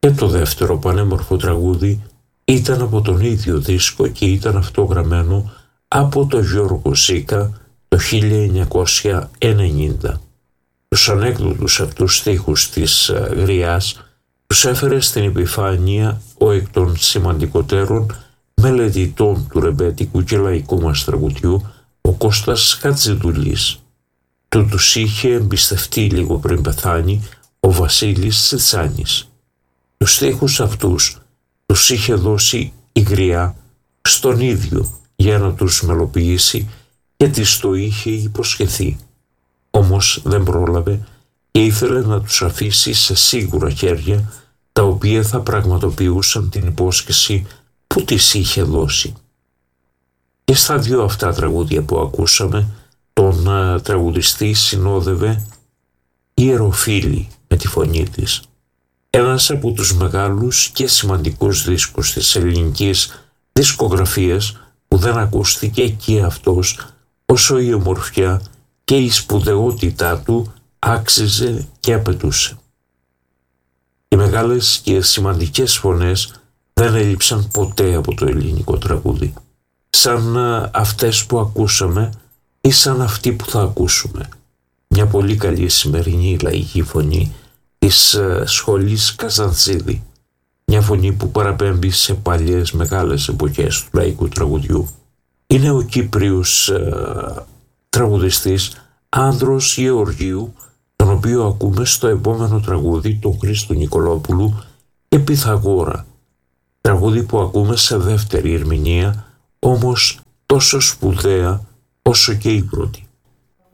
Και το δεύτερο πανέμορφο τραγούδι ήταν από τον ίδιο δίσκο και ήταν αυτό γραμμένο από τον Γιώργο Ζήκα το 1990. Τους ανέκδοτους αυτούς στίχους της Γριάς τους έφερε στην επιφάνεια ο εκ των σημαντικότερων μελετητών του ρεμπέτικου και λαϊκού μας τραγουδιού, ο Κώστας Χατζηδουλής. Τους είχε εμπιστευτεί λίγο πριν πεθάνει ο Βασίλης Τσιτσάνης. Τους στίχους αυτούς τους είχε δώσει η Γριά στον ίδιο για να τους μελοποιήσει και της το είχε υποσχεθεί. Όμως δεν πρόλαβε και ήθελε να τους αφήσει σε σίγουρα χέρια, τα οποία θα πραγματοποιούσαν την υπόσχεση που της είχε δώσει. Και στα δύο αυτά τραγούδια που ακούσαμε, τον τραγουδιστή συνόδευε η Εροφίλη με τη φωνή της. Ένας από τους μεγάλους και σημαντικούς δίσκους της ελληνικής δισκογραφίας που δεν ακούστηκε και αυτός όσο η ομορφιά και η σπουδαιότητά του άξιζε και απαιτούσε. Οι μεγάλες και σημαντικές φωνές δεν έλειψαν ποτέ από το ελληνικό τραγούδι, σαν αυτές που ακούσαμε ή σαν αυτή που θα ακούσουμε. Μια πολύ καλή σημερινή λαϊκή φωνή της σχολής Καζαντζίδη, μια φωνή που παραπέμπει σε παλιές μεγάλες εποχές του λαϊκού τραγουδιού. Είναι ο Κύπριος τραγουδιστής Άνδρος Γεωργίου, τον οποίο ακούμε στο επόμενο τραγούδι του Χρήστου Νικολόπουλου και Πυθαγόρα, τραγούδι που ακούμε σε δεύτερη ερμηνεία, όμως τόσο σπουδαία όσο και η πρώτη.